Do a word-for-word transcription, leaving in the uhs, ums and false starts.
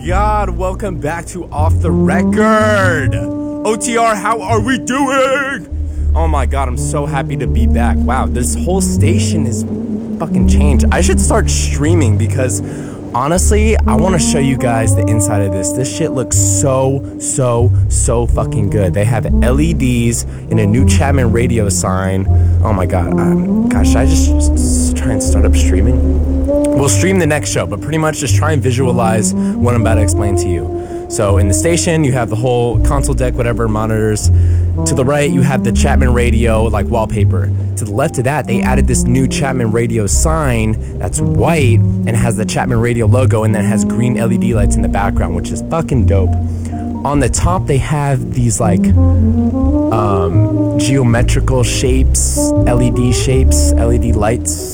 god, welcome back to Off the Record. O T R, how are we doing? Oh my god, I'm so happy to be back. Wow, this whole station is fucking changed. I should start streaming because honestly, I want to show you guys the inside of this. This shit looks so, so, so fucking good. They have L E Ds and a new Chapman radio sign. Oh my god. Um, gosh, should I just, just try and start up streaming? We'll stream the next show, but pretty much just try and visualize what I'm about to explain to you. So in the station, you have the whole console deck, whatever, monitors. To the right, you have the Chapman radio, like wallpaper. To the left of that, they added this new Chapman radio sign that's white and has the Chapman radio logo and then has green L E D lights in the background, which is fucking dope. On the top, they have these like um, geometrical shapes, L E D shapes, L E D lights.